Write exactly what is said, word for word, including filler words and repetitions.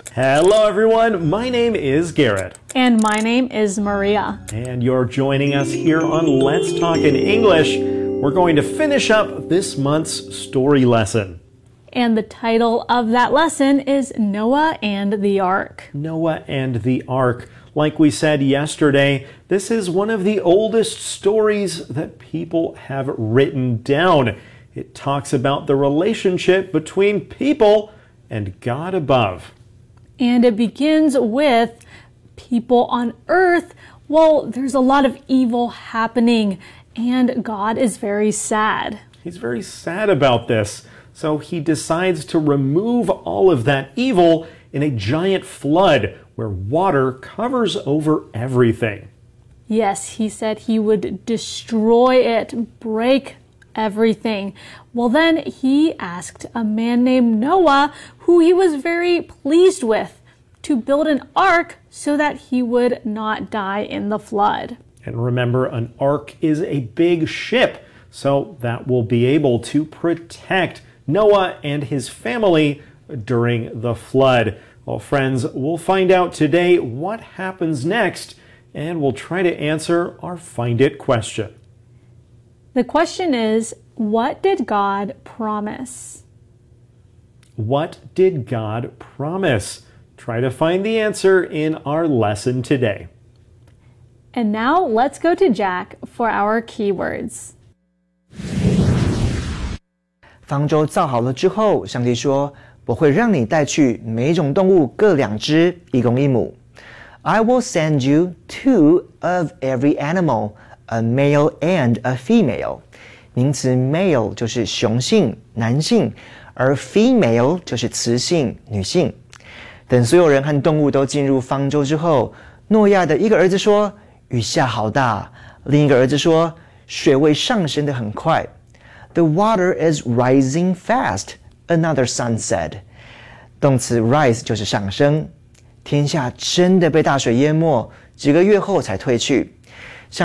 Hello everyone, my name is Garrett. And my name is Maria. And you're joining us here on Let's Talk in English. We're going to finish up this month's story lesson. And the title of that lesson is Noah and the Ark. Noah and the Ark. Like we said yesterday, this is one of the oldest stories that people have written down. It talks about the relationship between people and God above. And it begins with people on earth. Well, there's a lot of evil happening, and God is very sad. He's very sad about this. So he decides to remove all of that evil in a giant flood where water covers over everything. Yes, he said he would destroy it, break everything. Well, then he asked a man named Noah, who he was very pleased with, to build an ark so that he would not die in the flood. And remember, an ark is a big ship, so that will be able to protect Noah and his family during the flood. Well, friends, we'll find out today what happens next, and we'll try to answer our Find It question. The question is, what did God promise? What did God promise? Try to find the answer in our lesson today. And now let's go to Jack for our keywords. 方舟造好了之后，上帝说：“我会让你带去每种动物各两只，一公一母。I will send you two of every animal, a male and a female。”名词 male 就是雄性、男性，而 female 就是雌性、女性。等所有人和动物都进入方舟之后，诺亚的一个儿子说：“雨下好大。”另一个儿子说：“水位上升得很快。” The water is rising fast, another son said. 动词 rise 就是上升。天下真的被大水淹没，几个月后才退去。